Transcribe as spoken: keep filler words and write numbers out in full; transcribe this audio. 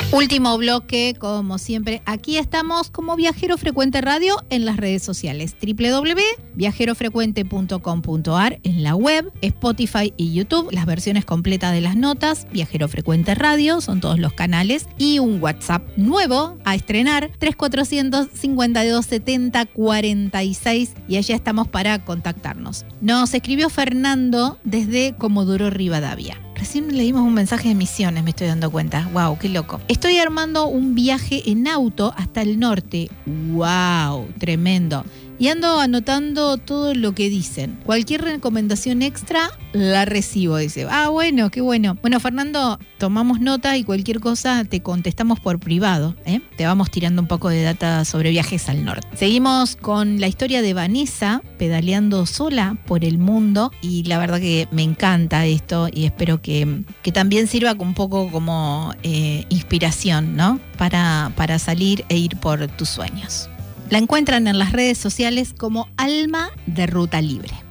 Último bloque, como siempre, aquí estamos como Viajero Frecuente Radio en las redes sociales, doble u doble u doble u punto viajero frecuente punto com punto a r en la web, Spotify y YouTube, las versiones completas de las notas, Viajero Frecuente Radio, son todos los canales, y un WhatsApp nuevo a estrenar, tres cuatrocientos cincuenta y dos setenta cuarenta y seis, y allá estamos para contactarnos. Nos escribió Fernando desde Comodoro Rivadavia. Recién leímos un mensaje de Misiones, me estoy dando cuenta. ¡Wow! ¡Qué loco! Estoy armando un viaje en auto hasta el norte. ¡Wow! Tremendo. Y ando anotando todo lo que dicen. Cualquier recomendación extra la recibo, dice. Ah, bueno, qué bueno. Bueno, Fernando, tomamos nota y cualquier cosa te contestamos por privado, ¿eh? Te vamos tirando un poco de data sobre viajes al norte. Seguimos con la historia de Vanessa pedaleando sola por el mundo, y la verdad que me encanta esto y espero que, que también sirva un poco como eh, inspiración, ¿no? Para, para salir e ir por tus sueños. La encuentran en las redes sociales como Alma de Ruta Libre.